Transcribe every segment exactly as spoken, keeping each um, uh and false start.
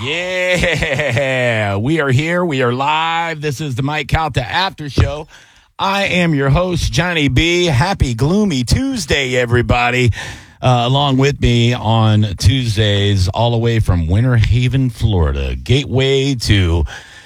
Yeah, we are here. We are live. This is the Mike Calta After Show. I am your host, Johnny B. Happy Gloomy Tuesday, everybody. Uh, along with me on Tuesdays, all the way from Winter Haven, Florida, gateway to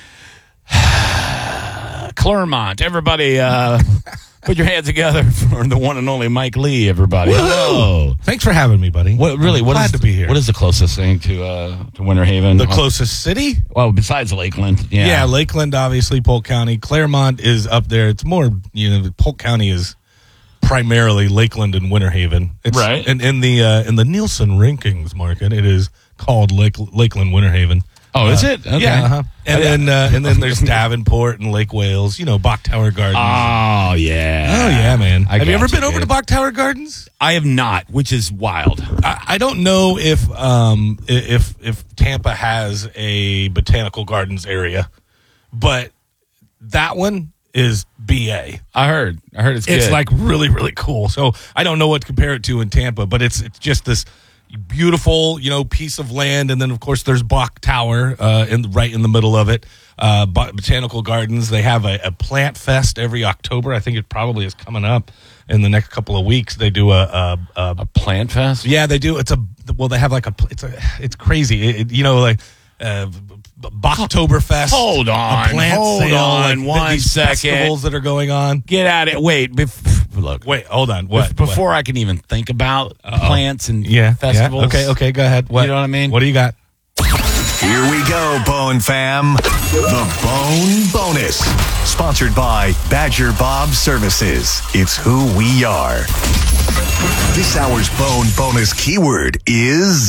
Clermont. Everybody, uh, put your hands together for the one and only Mike Lee, everybody. Whoa. Hello. Thanks for having me, buddy. What really? What Glad is, to be here. What is the closest thing to uh, to Winter Haven? The closest city? Well, besides Lakeland, yeah. Yeah, Lakeland, obviously, Polk County. Claremont is up there. It's more, you know, Polk County is primarily Lakeland and Winter Haven. It's, right. And in the uh, in the Nielsen rankings market, it is called Lake, Lakeland Winter Haven. Oh, uh, is it? Okay. Yeah. Uh-huh. And then uh, and then there's Davenport and Lake Wales. You know, Bok Tower Gardens. Oh yeah. Oh yeah, man. I have you ever got been you, over dude. to Bok Tower Gardens? I have not, which is wild. I, I don't know if um if if Tampa has a botanical gardens area, but that one is B A. I heard. I heard it's good. It's like really, really cool. So I don't know what to compare it to in Tampa, but it's it's just this beautiful, you know, piece of land, and then of course there's Bok Tower uh, in right in the middle of it. Uh, bot- botanical gardens. They have a, a plant fest every October. I think it probably is coming up in the next couple of weeks. They do a a, a, a plant fest. yeah, they do. It's a well, they have like a it's a it's crazy. It, it, you know, like. Uh, Boktoberfest. Hold on, a plant hold sale, on, like, one these second. festivals that are going on. Get at it. Wait. Bef- look. Wait, hold on. What? Before I can even think about Uh-oh. plants and yeah, festivals. Yeah. Okay, okay, go ahead. What? You know what I mean? What do you got? Here we go, Bone Fam. The Bone Bonus. Sponsored by Badger Bob Services. It's who we are. This hour's Bone Bonus keyword is...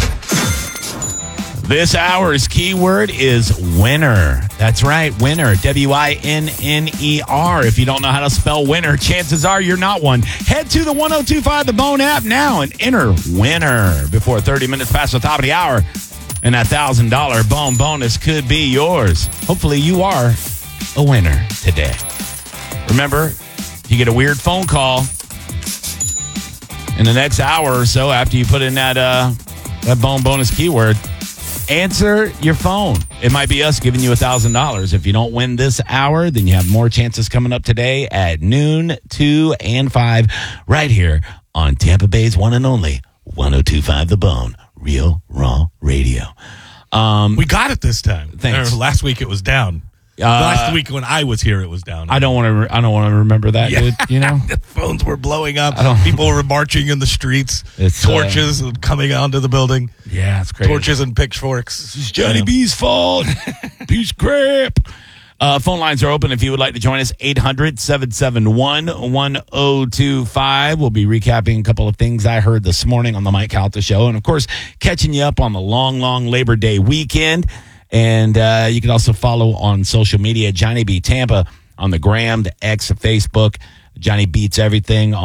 This hour's keyword is winner. That's right, winner. W I N N E R. If you don't know how to spell winner, chances are you're not one. Head to the one oh two five The Bone app now and enter winner before thirty minutes past the top of the hour. And that one thousand dollars Bone Bonus could be yours. Hopefully you are a winner today. Remember, you get a weird phone call in the next hour or so after you put in that, uh, that Bone Bonus keyword. Answer your phone. It might be us giving you one thousand dollars. If you don't win this hour, then you have more chances coming up today at noon, two, and five right here on Tampa Bay's one and only one oh two five The Bone, Real Raw Radio. Um, We got it this time. Thanks. Or last week it was down. Uh, last week when I was here, it was down. I don't want to. Re- I don't want to remember that, Yeah. dude. You know, The phones were blowing up. I don't- People were marching in the streets. It's, uh, torches coming onto the building. yeah, it's crazy. Torches and pitchforks. It's Johnny Yeah. B's fault. Piece of crap. Uh, phone lines are open if you would like to join us. eight hundred, seven seven one, one oh two five. We'll be recapping a couple of things I heard this morning on the Mike Calta Show. And, of course, catching you up on the long, long Labor Day weekend. And uh, you can also follow on social media, Johnny B Tampa on the Gram, the X, Facebook. Johnny Beats Everything